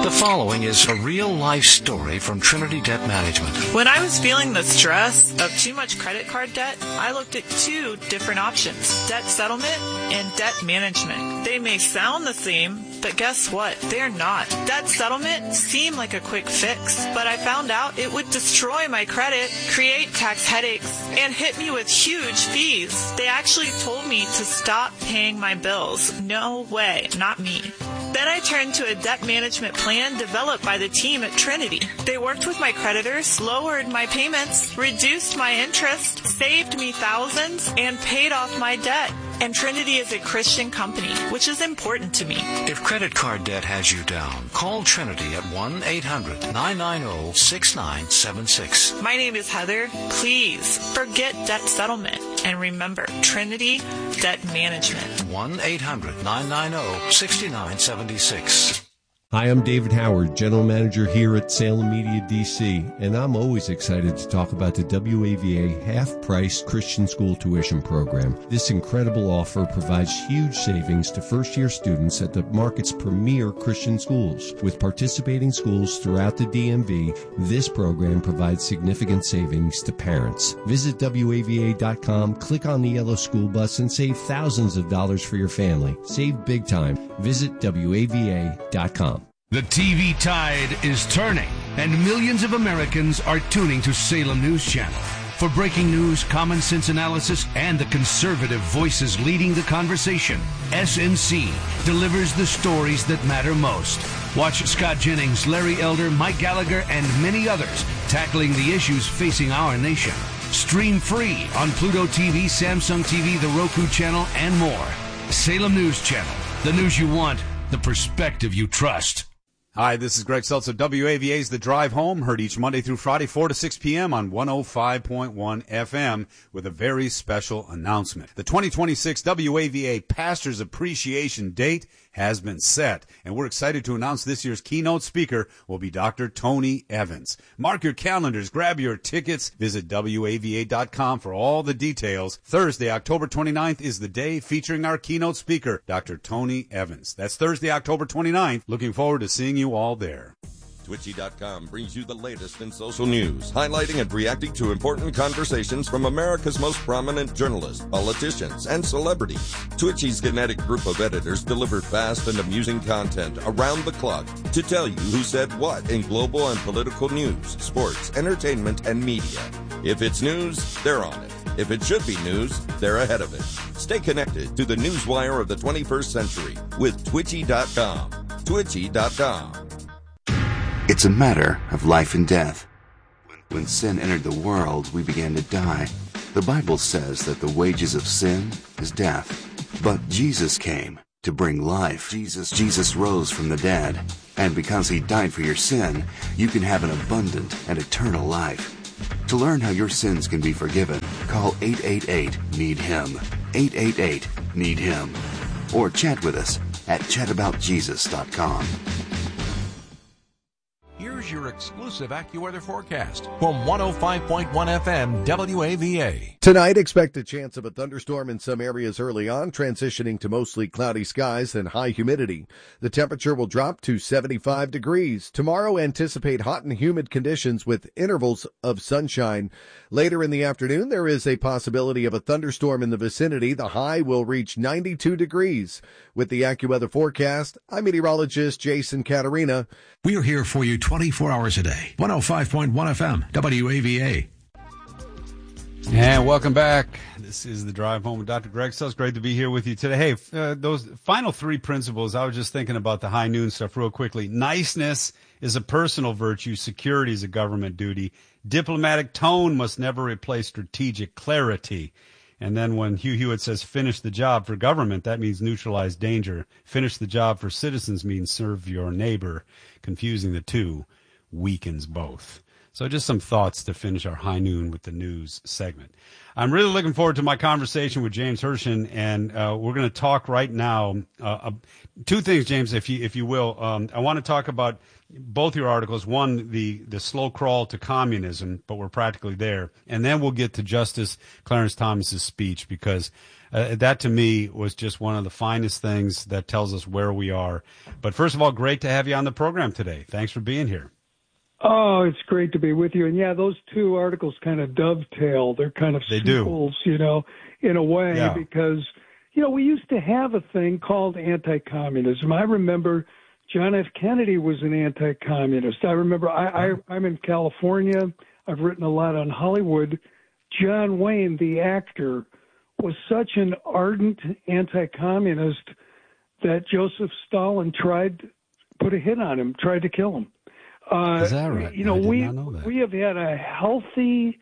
The following is a real-life story from Trinity Debt Management. When I was feeling the stress of too much credit card debt, I looked at two different options, debt settlement and debt management. They may sound the same, but guess what? They're not. Debt settlement seemed like a quick fix, but I found out it would destroy my credit, create tax headaches, and hit me with huge fees. They actually told me to stop paying my bills. No way, not me. Then I turned to a debt management plan developed by the team at Trinity. They worked with my creditors, lowered my payments, reduced my interest, saved me thousands, and paid off my debt. And Trinity is a Christian company, which is important to me. If credit card debt has you down, call Trinity at 1-800-990-6976. My name is Heather. Please forget debt settlement. And remember, Trinity Debt Management. 1-800-990-6976. Hi, I'm David Howard, General Manager here at Salem Media DC, and I'm always excited to talk about the WAVA half-price Christian school tuition program. This incredible offer provides huge savings to first-year students at the market's premier Christian schools. With participating schools throughout the DMV, this program provides significant savings to parents. Visit WAVA.com, click on the yellow school bus, and save thousands of dollars for your family. Save big time. Visit WAVA.com. The TV tide is turning, and millions of Americans are tuning to Salem News Channel. For breaking news, common sense analysis, and the conservative voices leading the conversation, SNC delivers the stories that matter most. Watch Scott Jennings, Larry Elder, Mike Gallagher, and many others tackling the issues facing our nation. Stream free on Pluto TV, Samsung TV, the Roku channel, and more. Salem News Channel. The news you want, the perspective you trust. Hi, this is Greg Seltzer. WAVA's The Drive Home, heard each Monday through Friday, 4 to 6 p.m. on 105.1 FM with a very special announcement. The 2026 WAVA Pastors Appreciation Date has been set, and we're excited to announce this year's keynote speaker will be Dr. Tony Evans. Mark your calendars, grab your tickets, visit WAVA.com for all the details. Thursday, October 29th is the day featuring our keynote speaker, Dr. Tony Evans. That's Thursday, October 29th. Looking forward to seeing you all there. Twitchy.com brings you the latest in social news, highlighting and reacting to important conversations from America's most prominent journalists, politicians, and celebrities. Twitchy's kinetic group of editors deliver fast and amusing content around the clock to tell you who said what in global and political news, sports, entertainment, and media. If it's news, they're on it. If it should be news, they're ahead of it. Stay connected to the newswire of the 21st century with Twitchy.com. Twitchy.com. It's a matter of life and death. When sin entered the world, we began to die. The Bible says that the wages of sin is death. But Jesus came to bring life. Jesus rose from the dead. And because he died for your sin, you can have an abundant and eternal life. To learn how your sins can be forgiven, call 888-NEED-HIM. 888-NEED-HIM. Or chat with us at chataboutjesus.com. Here's your exclusive AccuWeather forecast from 105.1 FM WAVA. Tonight, expect a chance of a thunderstorm in some areas early on, transitioning to mostly cloudy skies and high humidity. The temperature will drop to 75 degrees. Tomorrow, anticipate hot and humid conditions with intervals of sunshine. Later in the afternoon, there is a possibility of a thunderstorm in the vicinity. The high will reach 92 degrees. With the AccuWeather forecast, I'm meteorologist Jason Caterina. We are here for you 24 hours a day. 105.1 FM, WAVA. And welcome back. This is The Drive Home with Dr. Greg. So it's great to be here with you today. Hey, those final three principles, I was just thinking about the high noon stuff real quickly. Niceness is a personal virtue. Security is a government duty. Diplomatic tone must never replace strategic clarity. And then when Hugh Hewitt says finish the job for government, that means neutralize danger. Finish the job for citizens means serve your neighbor. Confusing the two weakens both. So just some thoughts to finish our high noon with the news segment. I'm really looking forward to my conversation with James Hershen, and we're going to talk right now. Two things, James, if you will. I want to talk about both your articles. One, the slow crawl to communism, but we're practically there. And then we'll get to Justice Clarence Thomas's speech, because That to me was just one of the finest things that tells us where we are. But first of all, great to have you on the program today. Thanks for being here. Oh, it's great to be with you. And yeah, those two articles kind of dovetail. They're kind of sequels, you know, in a way, because, you know, we used to have a thing called anti-communism. I remember John F. Kennedy was an anti-communist. I remember I'm in California. I've written a lot on Hollywood. John Wayne, the actor, was such an ardent anti-communist that Joseph Stalin put a hit on him, tried to kill him. Is that right? You know, we have had a healthy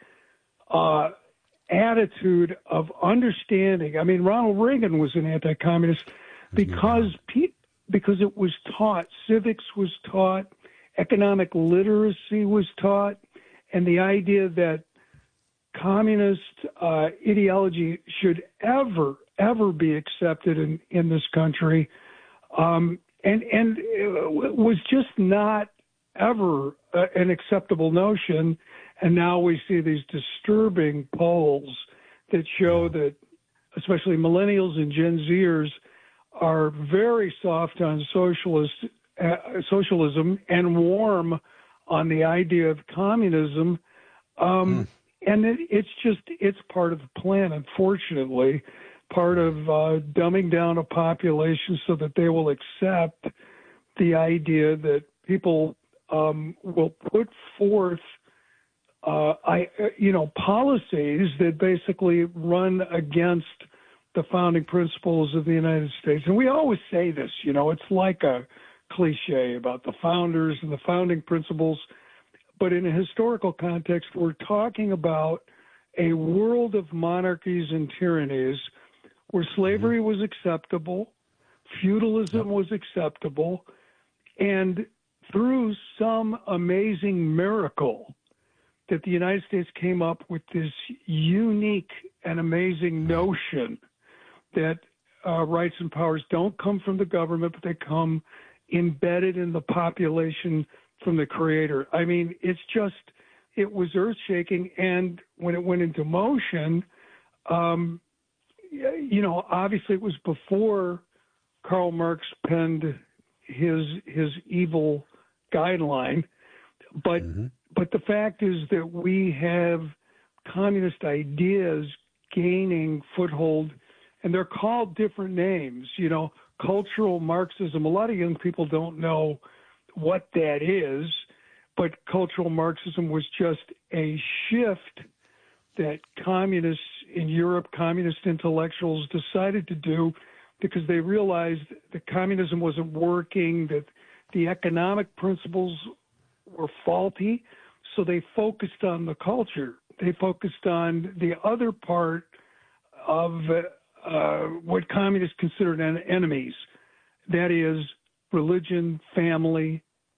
attitude of understanding. I mean, Ronald Reagan was an anti-communist because it was taught, civics was taught, economic literacy was taught, and the idea that communist ideology should ever be accepted in this country, and it was just not ever an acceptable notion. And now we see these disturbing polls that show that especially millennials and Gen Zers are very soft on socialism and warm on the idea of communism. And it's part of the plan, unfortunately, part of dumbing down a population so that they will accept the idea that people will put forth, policies that basically run against the founding principles of the United States. And we always say this, you know, it's like a cliche about the founders and the founding principles. But in a historical context, we're talking about a world of monarchies and tyrannies where slavery was acceptable, feudalism was acceptable, and through some amazing miracle that the United States came up with this unique and amazing notion that rights and powers don't come from the government, but they come embedded in the population from the Creator. I mean, it was earth-shaking, and when it went into motion, obviously it was before Karl Marx penned his evil guideline, but the fact is that we have communist ideas gaining foothold, and they're called different names, you know, cultural Marxism. A lot of young people don't know what that is, but cultural Marxism was just a shift that communists in Europe, communist intellectuals decided to do because they realized that communism wasn't working, that the economic principles were faulty, so they focused on the culture. They focused on the other part of what communists considered enemies. That is religion, family,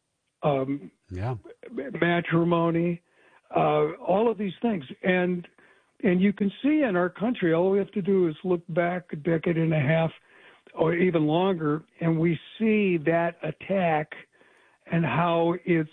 matrimony, all of these things. And you can see in our country, all we have to do is look back a decade and a half or even longer, and we see that attack and how it's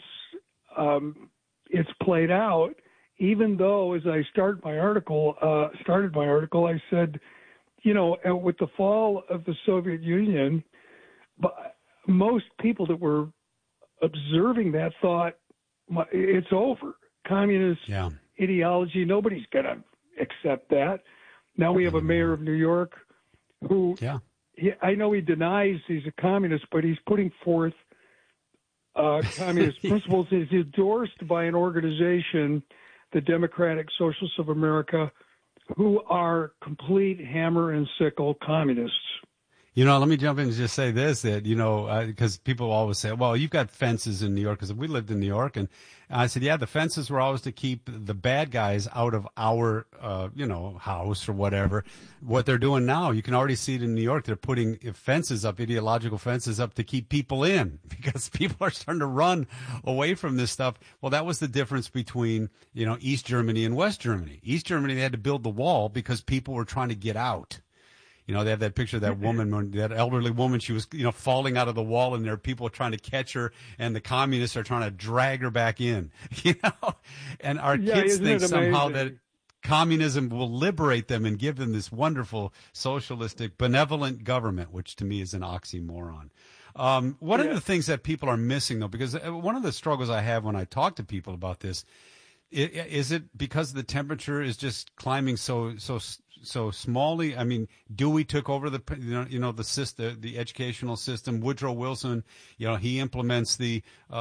played out. Even though, as I started my article, I said, you know, with the fall of the Soviet Union, most people that were observing that thought, it's over. Communist ideology, nobody's going to accept that. Now we have a mayor of New York who, I know he denies he's a communist, but he's putting forth communist principles. He's endorsed by an organization, the Democratic Socialists of America, who are complete hammer and sickle communists. You know, let me jump in and just say this, that, you know, because people always say, well, you've got fences in New York, because we lived in New York. And I said, yeah, the fences were always to keep the bad guys out of our, house or whatever. What they're doing now, you can already see it in New York. They're putting fences up, ideological fences up to keep people in because people are starting to run away from this stuff. Well, that was the difference between, you know, East Germany and West Germany. East Germany, they had to build the wall because people were trying to get out. You know, they have that picture of that woman, that elderly woman. She was, you know, falling out of the wall, and there are people trying to catch her, and the communists are trying to drag her back in. You know, and our kids think somehow that communism will liberate them and give them this wonderful socialistic benevolent government, which to me is an oxymoron. One of the things that people are missing, though, because one of the struggles I have when I talk to people about this, is it because the temperature is just climbing so smallly? I mean, Dewey took over the educational system. Woodrow Wilson, he implements the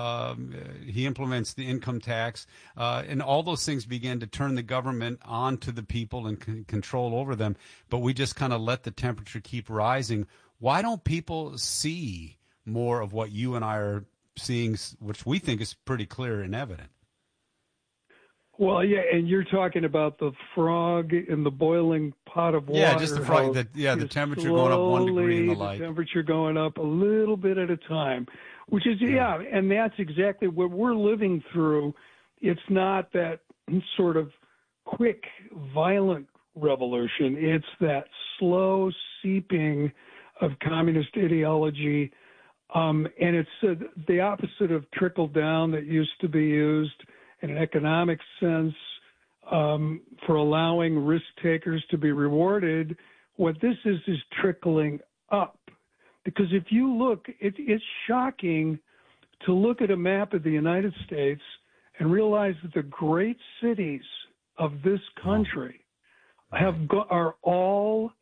income tax, and all those things began to turn the government onto the people and control over them. But we just kind of let the temperature keep rising. Why don't people see more of what you and I are seeing, which we think is pretty clear and evident? Well, yeah, and you're talking about the frog in the boiling pot of water. Yeah, just the frog. The temperature going up 1 degree in the light. The temperature going up a little bit at a time, which is, and that's exactly what we're living through. It's not that sort of quick, violent revolution. It's that slow seeping of communist ideology, and it's the opposite of trickle down that used to be used in an economic sense for allowing risk takers to be rewarded. What this is trickling up. Because if you look, it's shocking to look at a map of the United States and realize that the great cities of this country they've all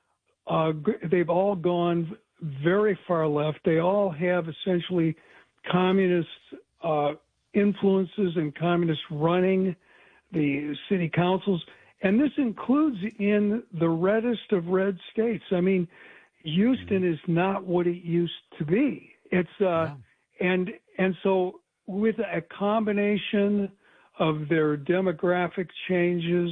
gone very far left. They all have essentially communist influences and communists running the city councils. And this includes in the reddest of red states. I mean, Houston is not what it used to be. It's and so with a combination of their demographic changes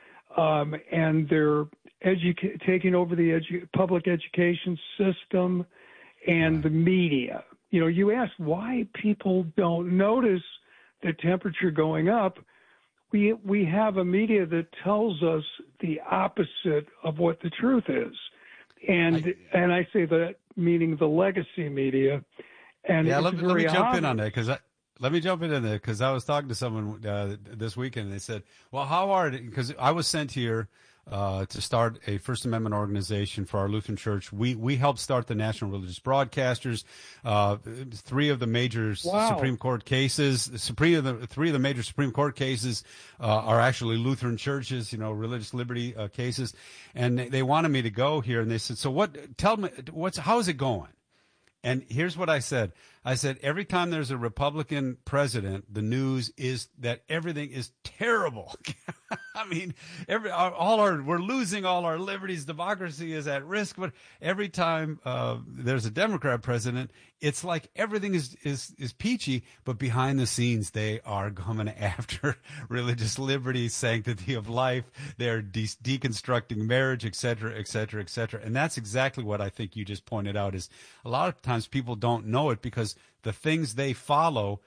and their taking over the public education system and the media. You ask why people don't notice the temperature going up. We have a media that tells us the opposite of what the truth is. And I say that meaning the legacy media. And let me jump in on that because I was talking to someone this weekend and they said, well, how hard, because I was sent here to start a First Amendment organization for our Lutheran Church. We helped start the National Religious Broadcasters. Three of the major Supreme Court cases, three of the major Supreme Court cases are actually Lutheran churches, religious liberty cases. And they wanted me to go here, and they said, "So how is it going?" And here's what I said. I said, every time there's a Republican president, the news is that everything is terrible. I mean, we're losing all our liberties. Democracy is at risk. But every time there's a Democrat president, it's like everything is peachy. But behind the scenes, they are coming after religious liberty, sanctity of life. They're deconstructing marriage, et cetera, et cetera, et cetera. And that's exactly what I think you just pointed out is a lot of times people don't know it because the things they follow,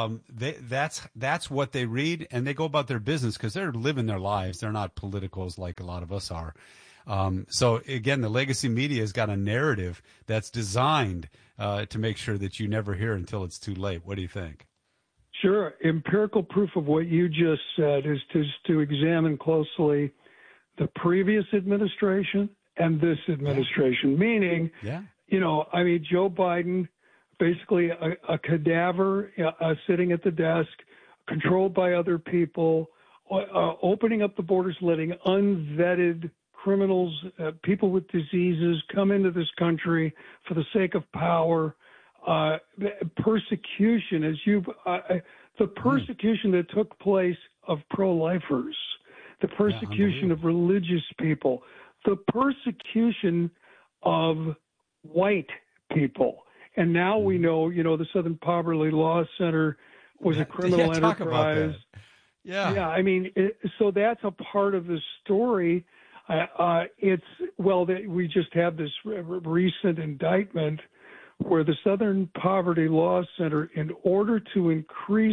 that's what they read, and they go about their business because they're living their lives. They're not politicals like a lot of us are. So again, the legacy media has got a narrative that's designed to make sure that you never hear until it's too late. What do you think? Sure. Empirical proof of what you just said is to examine closely the previous administration and this administration, meaning, Joe Biden, basically a cadaver sitting at the desk, controlled by other people, opening up the borders, letting unvetted criminals, people with diseases come into this country for the sake of power. Persecution, the persecution that took place of pro-lifers, the persecution of religious people, the persecution of white people. And now we know, the Southern Poverty Law Center was a criminal enterprise. I mean, so that's a part of the story. We just have this recent indictment where the Southern Poverty Law Center, in order to increase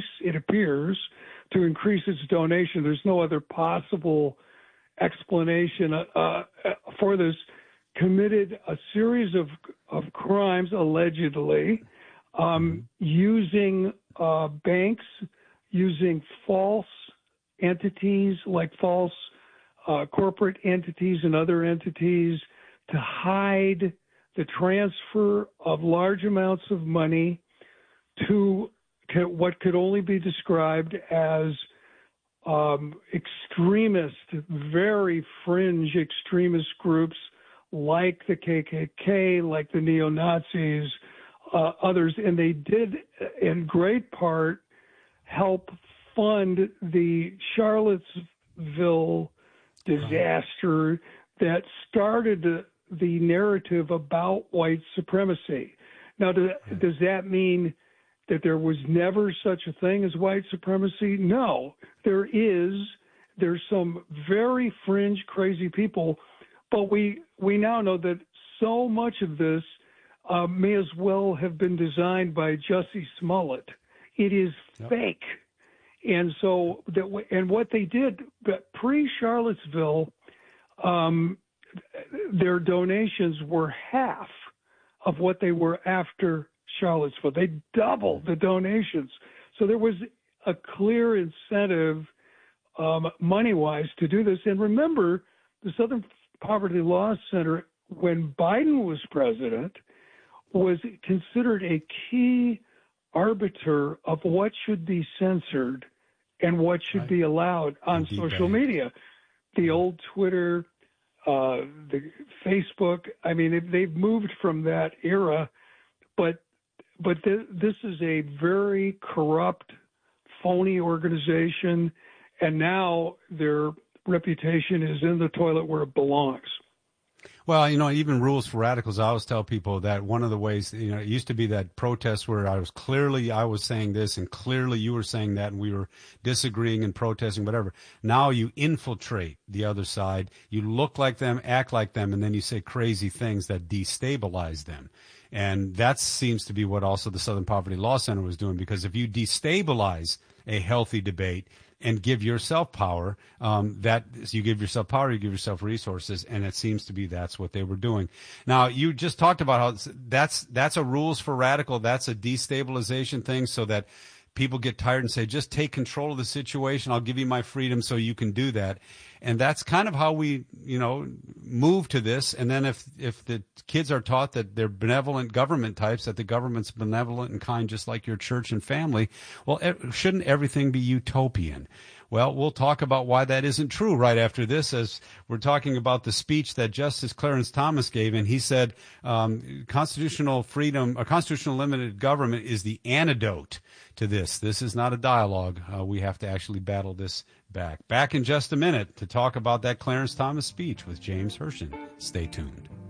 its donation, there's no other possible explanation for this, committed a series of crimes, allegedly, using banks, using false entities like false corporate entities and other entities to hide the transfer of large amounts of money to what could only be described as extremist, very fringe extremist groups like the KKK, like the neo-Nazis, others. And they did, in great part, help fund the Charlottesville disaster that started the narrative about white supremacy. Now, does that mean that there was never such a thing as white supremacy? No, there is. There's some very fringe, crazy people, but we now know that so much of this may as well have been designed by Jussie Smollett. It is fake. And so, and what they did pre-Charlottesville, their donations were half of what they were after Charlottesville. They doubled the donations. So there was a clear incentive money-wise to do this. And remember, the Southern Poverty Law Center, when Biden was president, was considered a key arbiter of what should be censored and what should be allowed on social media. The old Twitter, the Facebook, I mean, they've moved from that era, but this is a very corrupt, phony organization, and now their reputation is in the toilet where it belongs. Well, even Rules for Radicals, I always tell people that one of the ways, it used to be that protest where I was saying this and clearly you were saying that and we were disagreeing and protesting, whatever. Now you infiltrate the other side. You look like them, act like them, and then you say crazy things that destabilize them. And that seems to be what also the Southern Poverty Law Center was doing, because if you destabilize a healthy debate and give yourself power, you give yourself power, you give yourself resources, and it seems to be that's what they were doing. Now, you just talked about how that's a Rules for Radical, that's a destabilization thing, so that people get tired and say, just take control of the situation, I'll give you my freedom so you can do that. And that's kind of how we, move to this. And then if the kids are taught that they're benevolent government types, that the government's benevolent and kind, just like your church and family, well, shouldn't everything be utopian? Well, we'll talk about why that isn't true right after this, as we're talking about the speech that Justice Clarence Thomas gave. And he said, constitutional freedom, a constitutional limited government is the antidote to this. This is not a dialogue. We have to actually battle this back. Back in just a minute to talk about that Clarence Thomas speech with James Hershen. Stay tuned.